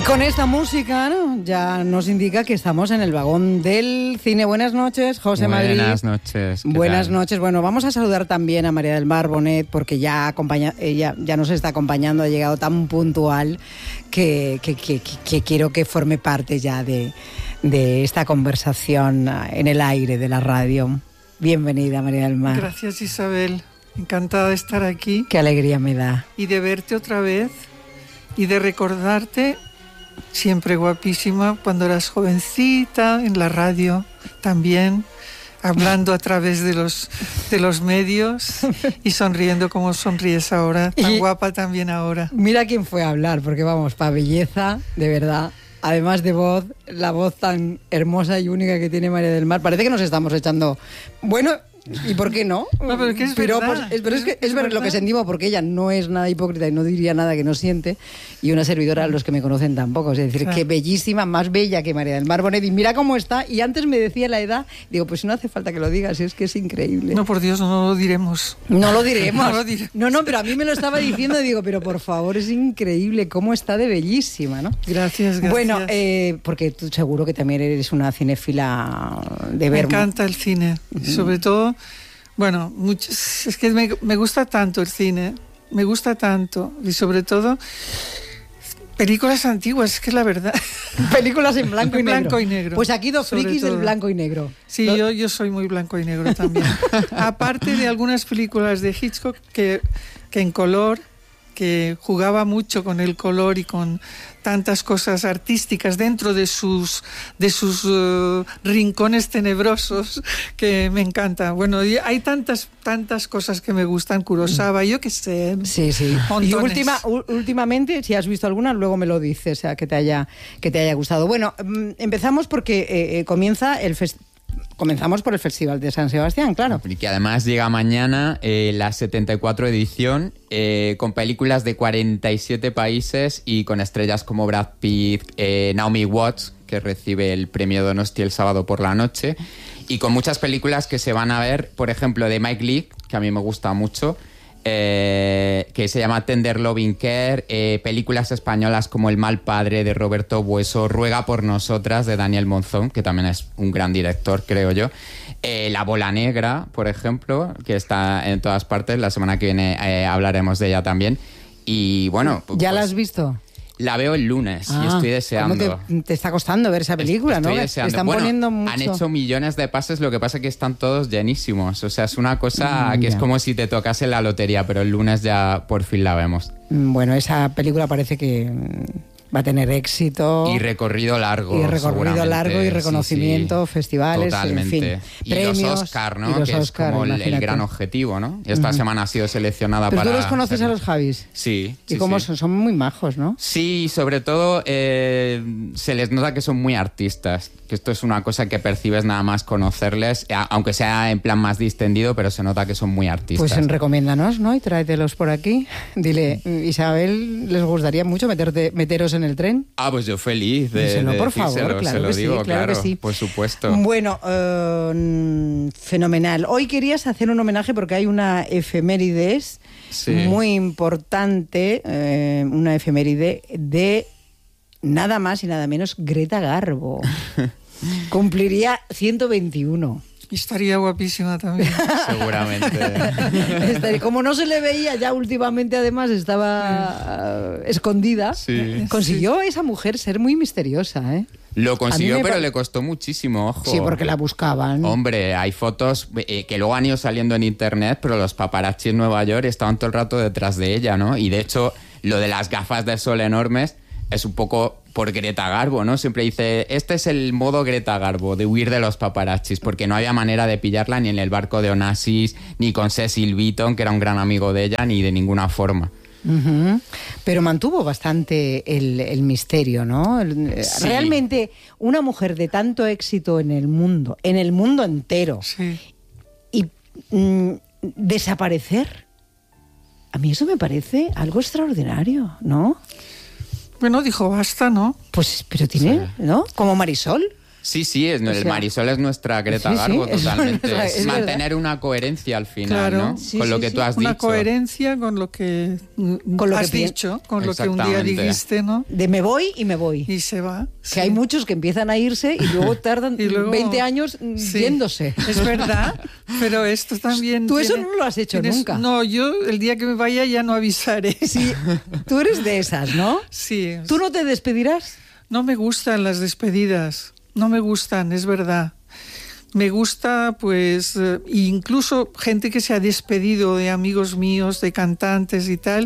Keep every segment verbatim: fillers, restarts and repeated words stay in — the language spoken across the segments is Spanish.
con esta música, ¿no?, ya nos indica que estamos en el vagón del cine. Buenas noches, José Madrid. Buenas noches. Buenas tal? noches. Bueno, vamos a saludar también a María del Mar Bonet, porque ya, acompaña, ella ya nos está acompañando, ha llegado tan puntual que, que, que, que, que quiero que forme parte ya de, de esta conversación en el aire de la radio. Bienvenida, María del Mar. Gracias, Isabel. Encantada de estar aquí. Qué alegría me da. Y de verte otra vez y de recordarte, siempre guapísima, cuando eras jovencita, en la radio también, hablando a través de los, de los medios y sonriendo como sonríes ahora, tan y guapa también ahora. Mira quién fue a hablar, porque vamos, pa' belleza, de verdad. Además de voz, la voz tan hermosa y única que tiene María del Mar. Parece que nos estamos echando... Bueno, ¿y por qué no? No, pero que es pero, verdad. Pues, es, pero es, que es, es verdad lo que sentimos, porque ella no es nada hipócrita y no diría nada que no siente, y una servidora, los que me conocen tampoco. Es decir, claro, que bellísima, más bella que María del Mar Bonet. Y mira cómo está. Y antes me decía la edad, digo, pues no hace falta que lo digas, es que es increíble. No, por Dios, no lo diremos. No lo diremos. no, lo diremos. no, no, pero a mí me lo estaba diciendo y digo, pero por favor, es increíble cómo está de bellísima, ¿no? Gracias, gracias. Bueno, eh, porque tú seguro que también eres una cinéfila de ver. Me encanta el cine, uh-huh. Sobre todo... Bueno, mucho, es que me, me gusta tanto el cine, me gusta tanto, y sobre todo películas antiguas, es que es la verdad. Películas en blanco y negro. Blanco y negro. Pues aquí dos frikis del blanco y negro. Sí, ¿No? yo, yo soy muy blanco y negro también. Aparte de algunas películas de Hitchcock que, que en color, que jugaba mucho con el color y con tantas cosas artísticas dentro de sus de sus uh, rincones tenebrosos, que me encanta. Bueno, hay tantas tantas cosas que me gustan, Kurosawa, yo qué sé. Sí, sí. Montones. Y última, últimamente, si has visto alguna, luego me lo dices, o sea, que te haya que te haya gustado. Bueno, empezamos porque eh, comienza el festival. Comenzamos por el Festival de San Sebastián, claro. Y que además llega mañana eh, la setenta y cuatro edición, eh, con películas de cuarenta y siete países y con estrellas como Brad Pitt, eh, Naomi Watts, que recibe el premio Donosti el sábado por la noche, y con muchas películas que se van a ver, por ejemplo, de Mike Leigh, que a mí me gusta mucho, Eh, que se llama Tender Loving Care, eh, películas españolas como El mal padre de Roberto Bueso, Ruega por nosotras de Daniel Monzón, que también es un gran director, creo yo, eh, La bola negra, por ejemplo, que está en todas partes, la semana que viene eh, hablaremos de ella también, y bueno... ¿Ya pues, la has visto? La veo el lunes ah, y estoy deseando. ¿Cómo te, te está costando ver esa película, estoy no? Deseando. Están bueno, poniendo mucho. Han hecho millones de pases, lo que pasa es que están todos llenísimos. O sea, es una cosa mm, que yeah. es como si te tocase la lotería, pero el lunes ya por fin la vemos. Bueno, esa película parece que va a tener éxito. Y recorrido largo. Y recorrido largo y reconocimiento, sí, sí. festivales, totalmente. en fin. Y premios, los Oscar, ¿no? Los que Oscar, es como el, el gran objetivo, ¿no? Y esta uh-huh. semana ha sido seleccionada ¿Pero para... tú los conoces ser... a los Javis? Sí. ¿Y sí, cómo sí. son? Son muy majos, ¿no? Sí, sobre todo eh, se les nota que son muy artistas. Que esto es una cosa que percibes nada más conocerles, aunque sea en plan más distendido, pero se nota que son muy artistas. Pues recomiéndanos, ¿no? Y tráetelos por aquí. Dile, Isabel, ¿les gustaría mucho meterte, meteros en el tren? Ah, pues yo feliz de, Díselo, de por decírselo, favor, claro se lo que digo, sí, claro, claro, que sí. Por supuesto. Bueno, uh, fenomenal. Hoy querías hacer un homenaje porque hay una efemérides sí. muy importante, eh, una efeméride de nada más y nada menos Greta Garbo. Cumpliría ciento veintiuno. Y estaría guapísima también. Seguramente. Como no se le veía ya últimamente, además estaba uh, escondida. Sí. Consiguió sí. esa mujer ser muy misteriosa, ¿eh? Lo consiguió, pero pa- le costó muchísimo, ojo. Sí, porque la buscaban. Hombre, hay fotos eh, que luego han ido saliendo en internet, pero los paparazzi en Nueva York estaban todo el rato detrás de ella, ¿no? Y de hecho, lo de las gafas de sol enormes es un poco por Greta Garbo, ¿no? Siempre dice, este es el modo Greta Garbo, de huir de los paparazzis, porque no había manera de pillarla ni en el barco de Onassis, ni con Cecil Beaton, que era un gran amigo de ella, ni de ninguna forma. Uh-huh. Pero mantuvo bastante el, el misterio, ¿no? El, sí. Realmente una mujer de tanto éxito en el mundo, en el mundo entero, sí. y mm, desaparecer, a mí eso me parece algo extraordinario, ¿no? Bueno, dijo basta, ¿no? Pues, pero tiene, sí. ¿no? Como Marisol. Sí, sí, es, o el sea, Marisol es nuestra Greta sí, Garbo, sí, totalmente. Es, nuestra, es mantener verdad. Una coherencia al final, claro. ¿no? Sí, con sí, lo que sí. tú has una dicho. Una coherencia con lo que con lo has que dicho, con lo que un día dijiste, ¿no? De me voy y me voy. Y se va. Que sí. hay muchos que empiezan a irse y luego tardan y luego, veinte años sí, yéndose. Es verdad, pero esto también... Tú tiene, eso no lo has hecho tienes, nunca. No, yo el día que me vaya ya no avisaré. Sí, tú eres de esas, ¿no? Sí. ¿Tú no te despedirás? No me gustan las despedidas. No me gustan, es verdad. Me gusta, pues, eh, incluso gente que se ha despedido de amigos míos, de cantantes y tal.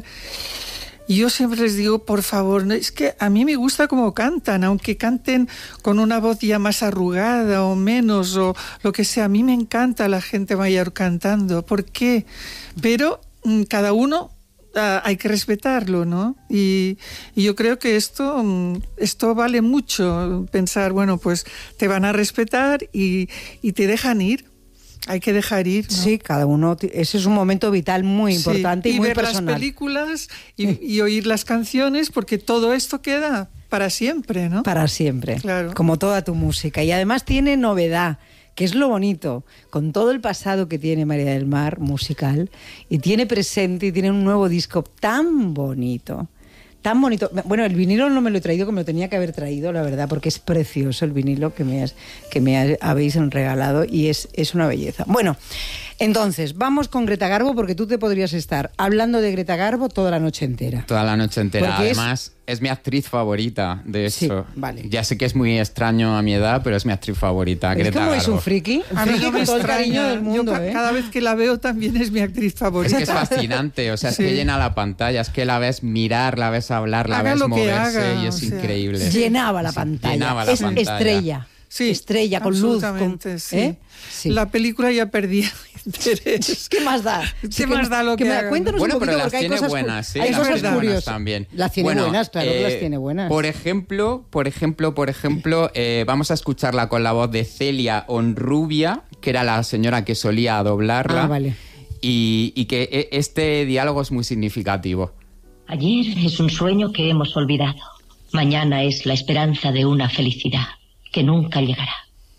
Y yo siempre les digo, por favor, es que a mí me gusta cómo cantan, aunque canten con una voz ya más arrugada o menos, o lo que sea. A mí me encanta la gente mayor cantando. ¿Por qué? Pero mm, cada uno... Uh, hay que respetarlo, ¿no? Y, y yo creo que esto, esto vale mucho, pensar, bueno, pues te van a respetar y, y te dejan ir. Hay que dejar ir, ¿no? Sí, cada uno, ese es un momento vital muy importante sí, y, y muy ver personal. Las películas y, y oír las canciones, porque todo esto queda para siempre, ¿no? Para siempre, claro. Como toda tu música. Y además tiene novedad, que es lo bonito, con todo el pasado que tiene María del Mar musical, y tiene presente y tiene un nuevo disco tan bonito, tan bonito. Bueno, el vinilo no me lo he traído, que me lo tenía que haber traído, la verdad, porque es precioso el vinilo que me, has, que me habéis regalado y es, es una belleza. Bueno, entonces, vamos con Greta Garbo, porque tú te podrías estar hablando de Greta Garbo toda la noche entera. Toda la noche entera. Porque además, es... es mi actriz favorita, de hecho. Sí, vale. Ya sé que es muy extraño a mi edad, pero es mi actriz favorita, ¿Es Greta como Garbo. Es un friki? Un friki no con todo el cariño del mundo, Yo ¿eh? Cada vez que la veo también es mi actriz favorita. Es que es fascinante, o sea, es sí. que llena la pantalla, es que la ves mirar, la ves hablar, la haga ves moverse haga, y es o sea, increíble. Llenaba la sí, pantalla. Llenaba la es pantalla. Estrella. Sí, estrella, con luz. Con, sí. ¿eh? Sí. La película ya perdía interés. ¿Qué más da? ¿Qué sí, más da lo que, que me, Cuéntanos bueno, un poquito, pero las porque tiene hay cosas, buenas, sí, hay las cosas tiene curiosas también. Las tiene bueno, buenas, claro eh, que las tiene buenas. Por ejemplo, por ejemplo, por ejemplo, eh, vamos a escucharla con la voz de Celia Honrubia, que era la señora que solía doblarla. Ah, vale. Y, y que este diálogo es muy significativo. Ayer es un sueño que hemos olvidado. Mañana es la esperanza de una felicidad que nunca llegará.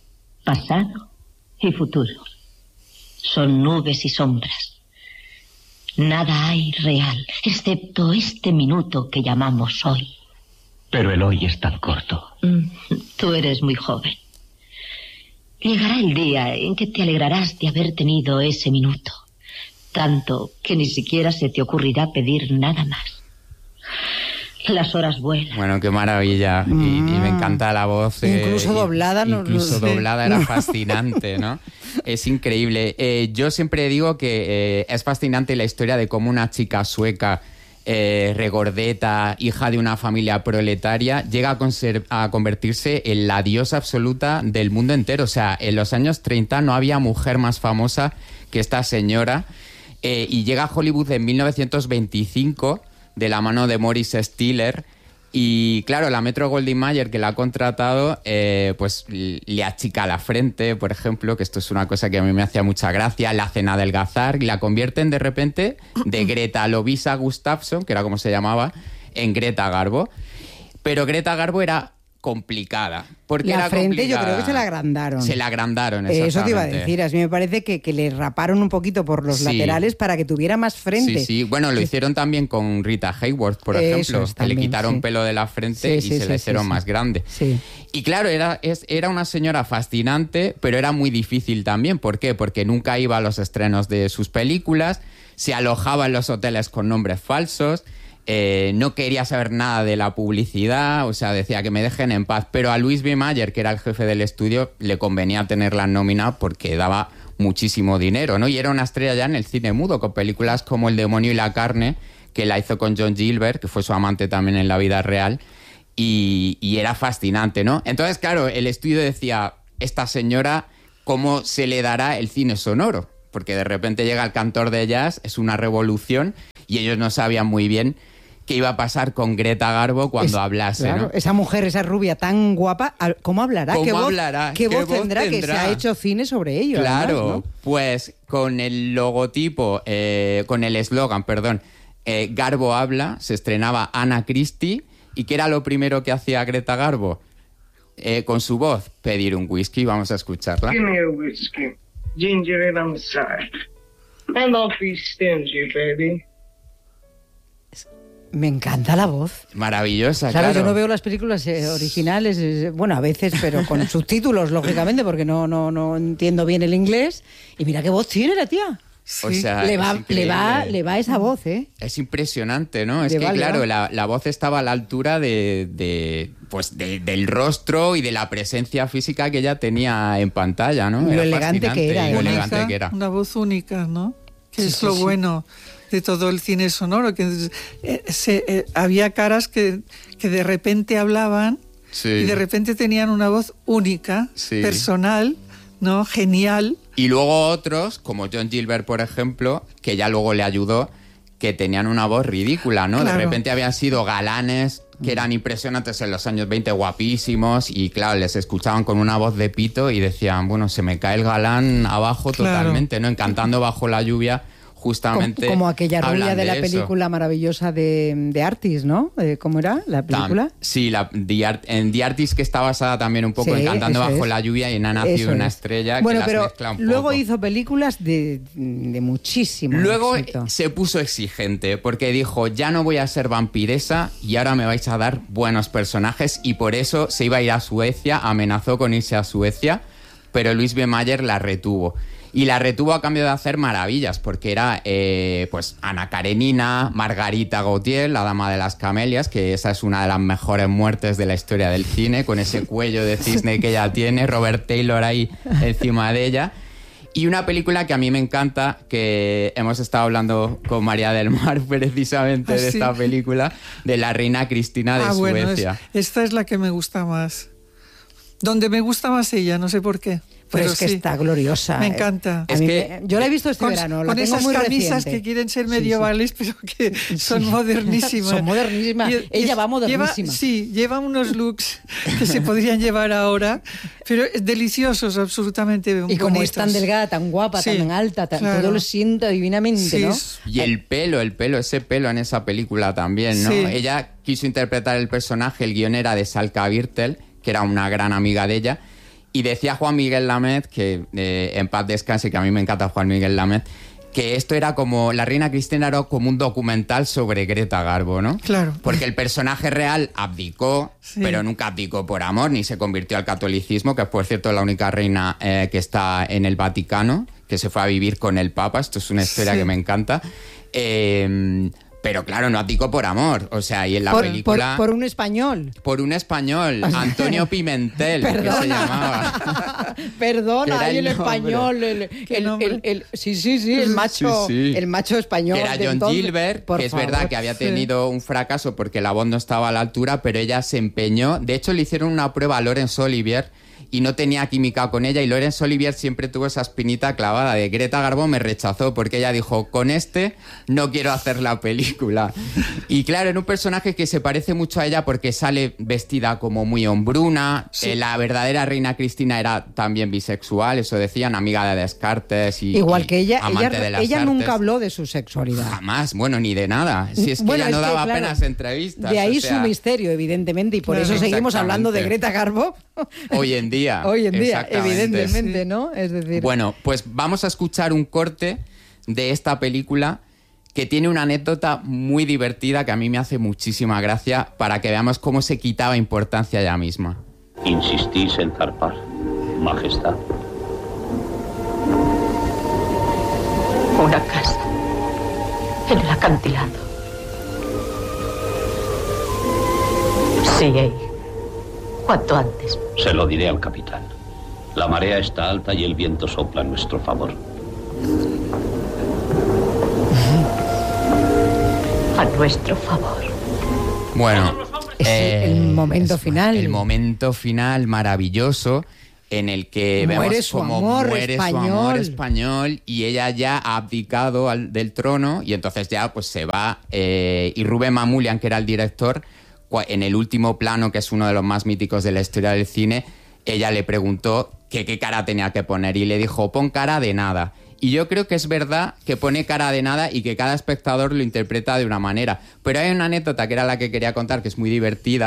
Pasado y futuro. Son nubes y sombras. Nada hay real, excepto este minuto que llamamos hoy. Pero el hoy es tan corto. Mm, tú eres muy joven. Llegará el día en que te alegrarás de haber tenido ese minuto. Tanto que ni siquiera se te ocurrirá pedir nada más. Las horas vuelan. Bueno, qué maravilla. Mm. Y, y me encanta la voz. Incluso eh, doblada. Y, no, incluso no, doblada sí. era fascinante, ¿no? Es increíble. Eh, yo siempre digo que eh, es fascinante la historia de cómo una chica sueca, eh, regordeta, hija de una familia proletaria, llega a, conser- a convertirse en la diosa absoluta del mundo entero. O sea, en los años treinta no había mujer más famosa que esta señora. Eh, y llega a Hollywood en mil novecientos veinticinco... de la mano de Maurice Stiller, y claro, la Metro-Goldwyn-Mayer que la ha contratado, eh, pues le achica la frente, por ejemplo, que esto es una cosa que a mí me hacía mucha gracia, la hace adelgazar y la convierten de repente de Greta Lovisa Gustafsson, que era como se llamaba, en Greta Garbo. Pero Greta Garbo era complicada. Porque la era frente complicada. Yo creo que se la agrandaron. Se la agrandaron, exactamente. Eso te iba a exactamente. decir. A mí me parece que, que le raparon un poquito por los Sí. laterales para que tuviera más frente. Sí, sí. Bueno, lo hicieron también con Rita Hayworth, por ejemplo, es, que también, le quitaron sí. pelo de la frente Sí, y sí, se sí, le hicieron sí, más sí. grande. Sí. Y claro, era, es, era una señora fascinante, pero era muy difícil también. ¿Por qué? Porque nunca iba a los estrenos de sus películas, se alojaba en los hoteles con nombres falsos, Eh, no quería saber nada de la publicidad, o sea, decía que me dejen en paz. Pero a Louis B. Mayer, que era el jefe del estudio, le convenía tenerla en nómina porque daba muchísimo dinero, ¿no? Y era una estrella ya en el cine mudo, con películas como El demonio y la carne, que la hizo con John Gilbert, que fue su amante también en la vida real, y, y era fascinante, ¿no? Entonces, claro, el estudio decía, esta señora, ¿cómo se le dará el cine sonoro? Porque de repente llega el cantor de jazz, es una revolución, y ellos no sabían muy bien qué iba a pasar con Greta Garbo cuando es, hablase, claro, ¿no? Esa mujer, esa rubia tan guapa, ¿cómo hablará? ¿Cómo ¿Qué voz, hablará? ¿Qué, ¿Qué voz, voz tendrá, tendrá? Que se ha hecho cine sobre ello? Claro, además, ¿no? Pues con el logotipo, eh, con el eslogan, perdón, eh, Garbo habla, se estrenaba Anna Christie, ¿y qué era lo primero que hacía Greta Garbo? eh, con su voz pedir un whisky. Vamos a escucharla. Give me a whiskey, ginger ale on the side. And don't be stingy, baby. Me encanta la voz. Maravillosa, claro. claro. Yo no veo las películas eh, originales, eh, bueno, a veces, pero con subtítulos, lógicamente, porque no, no, no entiendo bien el inglés. Y mira qué voz tiene la tía. O sea, le va, le va, le va esa voz, ¿eh? Es impresionante, ¿no? Es le que, va, claro, va. la, la voz estaba a la altura de, de pues de, del rostro y de la presencia física que ella tenía en pantalla, ¿no? Lo era elegante que era. Lo Única, elegante que era. Una voz única, ¿no? Que Sí, es sí, lo sí. bueno de todo el cine sonoro, que eh, se, eh, había caras que, que de repente hablaban Sí. y de repente tenían una voz única, Sí. personal, ¿no? Genial. Y luego otros, como John Gilbert, por ejemplo, que ya luego le ayudó, que tenían una voz ridícula, ¿no? Claro. De repente habían sido galanes que eran impresionantes en los años veinte, guapísimos, y claro, les escuchaban con una voz de pito y decían, bueno, se me cae el galán abajo Claro. totalmente, ¿no? Encantando bajo la lluvia, justamente. Como, como aquella rubia hablan de la eso. película maravillosa de, de Artis, ¿no? Eh, ¿Cómo era la película? Tam- Sí, la, The Art- en The Artist, que está basada también un poco Sí, en Cantando eso bajo es. la lluvia, y en Ha nacido Eso una es. estrella, Bueno, que las pero mezcla un luego poco. hizo películas de, de muchísimo Luego éxito. se puso exigente porque dijo, ya no voy a ser vampiresa y ahora me vais a dar buenos personajes, y por eso se iba a ir a Suecia, amenazó con irse a Suecia, pero Louise B. Mayer la retuvo. Y la retuvo a cambio de hacer maravillas, porque era eh, pues Ana Karenina, Margarita Gautier, la dama de las camelias, que esa es una de las mejores muertes de la historia del cine, con ese cuello de cisne que ella tiene, Robert Taylor ahí encima de ella. Y una película que a mí me encanta, que hemos estado hablando con María del Mar precisamente ¿Ah, de sí? esta película, de la reina Cristina de ah, bueno, Suecia. es- esta es la que me gusta más. Donde me gusta más ella, no sé por qué. Pero Pero es que sí. está gloriosa. Me eh. encanta. A Es mí que- me- yo la he visto este con, verano, la con tengo esas muy camisas reciente. que quieren ser Sí, medievales, pero que son modernísimas. Son modernísimas. Ella va modernísima. Lleva, sí, lleva unos looks que se podrían llevar ahora, pero deliciosos, absolutamente Y como bonitos. es tan delgada, tan guapa, Sí, tan alta, tan- claro. todo lo siento divinamente, Sí, ¿no? es- Y el pelo, el pelo, ese pelo en esa película también, ¿no? Sí. Ella quiso interpretar el personaje, el guion era de Salka Birtel, que era una gran amiga de ella, y decía Juan Miguel Lamet, que eh, en paz descanse, que a mí me encanta Juan Miguel Lamet, que esto era como, la reina Cristina era como un documental sobre Greta Garbo, ¿no? Claro. Porque el personaje real abdicó, Sí. pero nunca abdicó por amor, ni se convirtió al catolicismo, que es, por cierto, la única reina eh, que está en el Vaticano, que se fue a vivir con el Papa. Esto es una historia Sí. que me encanta. Eh, pero claro, no abdicó por amor. O sea, y en la por, película... por- por un español. por un español, Antonio Pimentel, que se Perdona. llamaba. Perdona, Era ahí el el nombre. español, el, ¿Qué el- nombre? el- el- sí, sí, sí, el macho, Sí, sí. el macho español. Que era de John entonces. Gilbert, Por que es favor. verdad que había tenido un fracaso porque la voz no estaba a la altura, pero ella se empeñó. De hecho, le hicieron una prueba a Laurence Olivier y no tenía química con ella, y Laurence Olivier siempre tuvo esa espinita clavada de Greta Garbo me rechazó porque ella dijo, con este no quiero hacer la película. Y claro, era un personaje que se parece mucho a ella porque sale vestida como muy hombruna. Sí. Eh, la verdadera reina Cristina era también bisexual, eso decían, amiga de Descartes y Igual y que ella, amante ella, de las ella artes. nunca habló de su sexualidad. Jamás, bueno, ni de nada. Si es que Bueno, ella no es que, daba claro, apenas entrevistas. De ahí o sea, su misterio, evidentemente, y por Claro. eso seguimos hablando de Exactamente. Greta Garbo. Hoy en día. Hoy en día, exactamente. evidentemente, Sí. ¿no? Es decir, Bueno, pues vamos a escuchar un corte de esta película que tiene una anécdota muy divertida que a mí me hace muchísima gracia, para que veamos cómo se quitaba importancia ella misma. ¿Insistís en zarpar, Majestad? Una casa en el acantilado. Sí, Ey. Cuanto antes. Se lo diré al capitán. La marea está alta y el viento sopla a nuestro favor. A nuestro favor. Bueno, Es el- el momento final. El momento final maravilloso en el que Muere vemos su cómo amor muere su español. amor español, y ella ya ha abdicado al- del trono, y entonces ya pues se va, eh, y Rubén Mamoulian, que era el director, cua- en el último plano, que es uno de los más míticos de la historia del cine, ella le preguntó que qué cara tenía que poner y le dijo, pon cara de nada. Y yo creo que es verdad que pone cara de nada y que cada espectador lo interpreta de una manera. Pero hay una anécdota que era la que quería contar, que es muy divertida,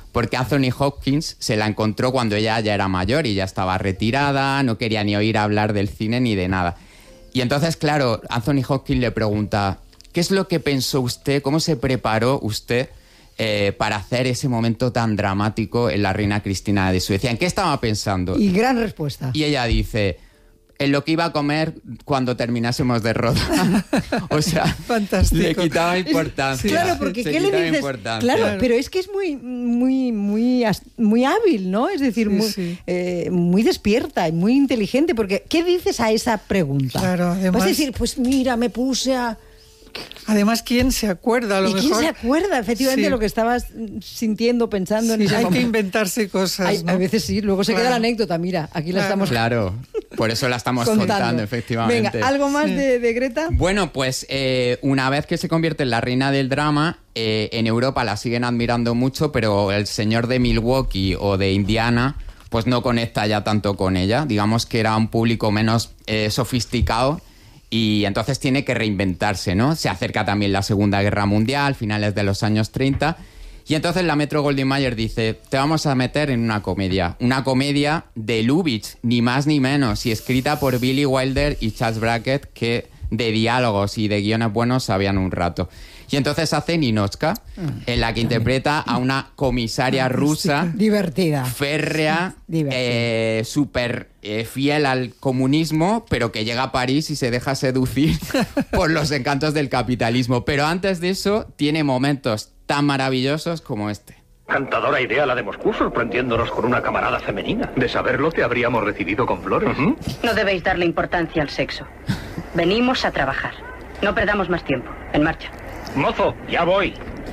porque Anthony Hopkins se la encontró cuando ella ya era mayor y ya estaba retirada, no quería ni oír hablar del cine ni de nada. Y entonces, claro, Anthony Hopkins le pregunta, ¿qué es lo que pensó usted, cómo se preparó usted eh, para hacer ese momento tan dramático en la reina Cristina de Suecia? ¿En qué estaba pensando? Y gran respuesta. Y ella dice, en lo que iba a comer cuando terminásemos de rodar. O sea, fantástico. Le quitaba importancia. Claro, porque se ¿qué le dices? Claro, claro, pero es que es muy, muy, muy, muy hábil, ¿no? Es decir, sí, muy, sí. Eh, muy despierta y muy inteligente, porque ¿qué dices a esa pregunta? Claro, además, vas a decir, pues mira, me puse a... Además, ¿quién se acuerda? A lo ¿Y mejor... quién se acuerda efectivamente sí. de lo que estabas sintiendo, pensando sí, en ese hay momento? que inventarse cosas, Hay, ¿no? A veces sí, luego se claro. queda la anécdota, mira, aquí la claro. estamos Claro, por eso la estamos contando. contando, efectivamente. Venga, ¿algo más Sí. de, de Greta? Bueno, pues eh, una vez que se convierte en la reina del drama, eh, en Europa la siguen admirando mucho, pero el señor de Milwaukee o de Indiana pues no conecta ya tanto con ella. Digamos que era un público menos eh, sofisticado y entonces tiene que reinventarse, ¿no? Se acerca también la Segunda Guerra Mundial, finales de los años treinta, y entonces la Metro-Goldwyn-Mayer dice, te vamos a meter en una comedia, una comedia de Lubitsch, ni más ni menos, y escrita por Billy Wilder y Charles Brackett, que de diálogos y de guiones buenos sabían un rato. Y entonces hace Ninotchka, en la que interpreta a una comisaria rusa Divertida. férrea, Divertida. eh, súper eh, fiel al comunismo, pero que llega a París y se deja seducir por los encantos del capitalismo. Pero antes de eso, tiene momentos tan maravillosos como este. Cantadora idea la de Moscú, sorprendiéndonos con una camarada femenina. De saberlo, te habríamos recibido con flores. Uh-huh. No debéis darle importancia al sexo. Venimos a trabajar. No perdamos más tiempo. En marcha. Mozo, ya voy.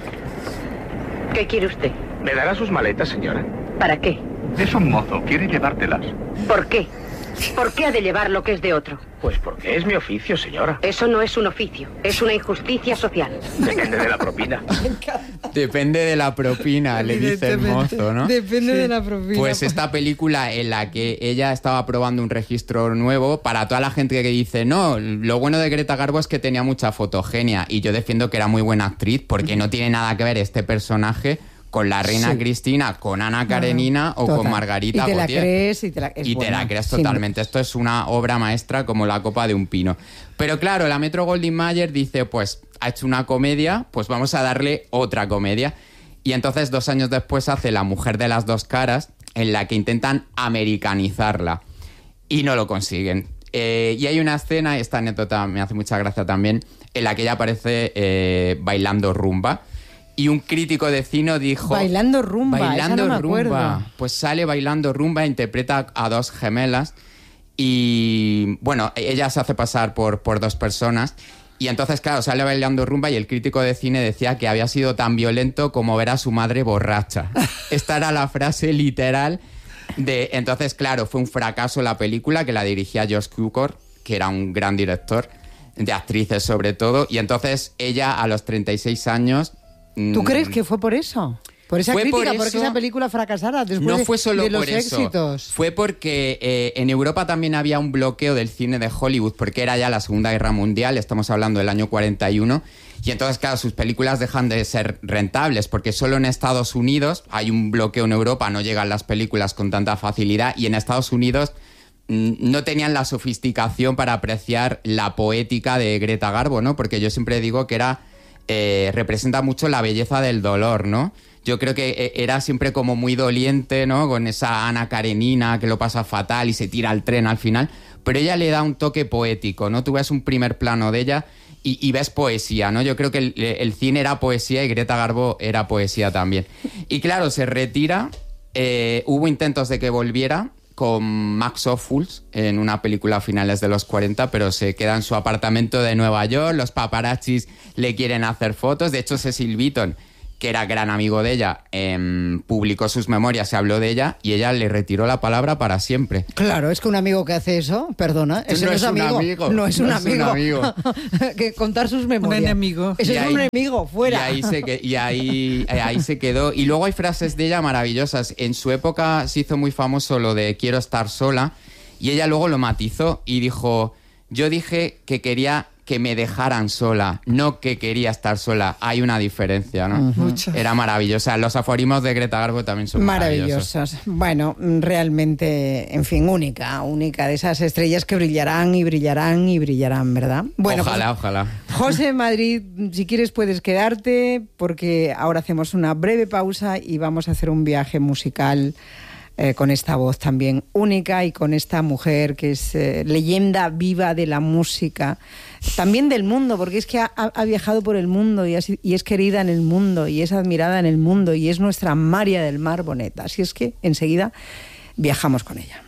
¿Qué quiere usted? ¿Me dará sus maletas, señora? ¿Para qué? Es un mozo, quiere llevártelas. ¿Por qué? ¿Por qué ha de llevar lo que es de otro? Pues porque es mi oficio, señora. Eso no es un oficio, es una injusticia social. Depende de la propina. Depende de la propina, le dice el mozo, ¿no? Depende sí. de la propina. Pues esta película en la que ella estaba probando un registro nuevo, para toda la gente que dice, no, lo bueno de Greta Garbo es que tenía mucha fotogenia, y yo defiendo que era muy buena actriz, porque no tiene nada que ver este personaje con la reina sí. Cristina, con Ana Karenina no, no. o Total. con Margarita y te Gautier. La crees y te la, es y te la crees totalmente. Esto es una obra maestra como la copa de un pino. Pero claro, la Metro-Goldwyn-Mayer dice, pues ha hecho una comedia, pues vamos a darle otra comedia. Y entonces dos años después hace La mujer de las dos caras, en la que intentan americanizarla. Y no lo consiguen. Eh, y hay una escena, esta anécdota me hace mucha gracia también, en la que ella aparece eh, bailando rumba. Y un crítico de cine dijo... Bailando rumba, Bailando esa no me rumba. acuerdo. Pues sale bailando rumba, interpreta a dos gemelas y, bueno, ella se hace pasar por, por dos personas y entonces, claro, sale bailando rumba y el crítico de cine decía que había sido tan violento como ver a su madre borracha. Esta era la frase literal de... Entonces, claro, fue un fracaso la película, que la dirigía Josh Cukor, que era un gran director, de actrices sobre todo, y entonces ella a los treinta y seis años... ¿Tú crees que fue por eso? Por esa fue crítica, por porque eso, esa película fracasara después no de, fue solo de los por eso. éxitos. Fue porque eh, en Europa también había un bloqueo del cine de Hollywood, porque era ya la Segunda Guerra Mundial, estamos hablando del año cuarenta y uno, y entonces, claro, sus películas dejan de ser rentables, porque solo en Estados Unidos hay un bloqueo. En Europa no llegan las películas con tanta facilidad, y en Estados Unidos mmm, no tenían la sofisticación para apreciar la poética de Greta Garbo, ¿no? Porque yo siempre digo que era... Eh, representa mucho la belleza del dolor, ¿no? Yo creo que era siempre como muy doliente, ¿no? Con esa Ana Karenina que lo pasa fatal y se tira al tren al final, pero ella le da un toque poético, ¿no? Tú ves un primer plano de ella y, y ves poesía, ¿no? Yo creo que el, el cine era poesía y Greta Garbo era poesía también. Y claro, se retira, eh, hubo intentos de que volviera con Max Ophuls en una película a finales de los cuarenta, pero se queda en su apartamento de Nueva York, los paparazzis le quieren hacer fotos. De hecho, Cecil Beaton, que era gran amigo de ella, eh, publicó sus memorias, se habló de ella y ella le retiró la palabra para siempre. Claro, es que un amigo que hace eso, perdona, eso no, no es es un amigo. amigo. No es un no amigo. Es un amigo. Que contar sus memorias. Un enemigo. Eso Y es ahí- un enemigo, fuera. Y ahí, se, que- y ahí, eh, ahí se quedó. Y luego hay frases de ella maravillosas. En su época se hizo muy famoso lo de quiero estar sola, y ella luego lo matizó y dijo, yo dije que quería que me dejaran sola, no que quería estar sola. Hay una diferencia, ¿no? Mucho. Era maravillosa. Los aforismos de Greta Garbo también son maravillosos. Maravillosos. Bueno, realmente, en fin, única, única de esas estrellas que brillarán y brillarán y brillarán, ¿verdad? Bueno, ojalá, pues, ojalá. José Madrid, si quieres puedes quedarte, porque ahora hacemos una breve pausa y vamos a hacer un viaje musical eh, con esta voz también única y con esta mujer que es eh, leyenda viva de la música, también del mundo, porque es que ha, ha viajado por el mundo y, así, y es querida en el mundo y es admirada en el mundo y es nuestra María del Mar Bonet. Así es que enseguida viajamos con ella.